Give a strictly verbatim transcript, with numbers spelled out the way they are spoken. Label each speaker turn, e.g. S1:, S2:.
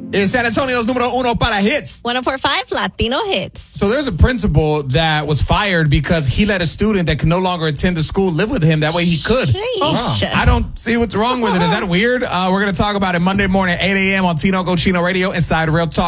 S1: is San Antonio's número uno para hits.
S2: one oh four point five Latino Hits.
S1: So there's a principal that was fired because he let a student that can no longer attend the school live with him. That way he could.
S2: Sheesh.
S1: I don't see what's wrong with it. Is that weird? Uh, we're going to talk about it Monday morning, eight a.m. on Tino Go Chino Radio inside Real Talk.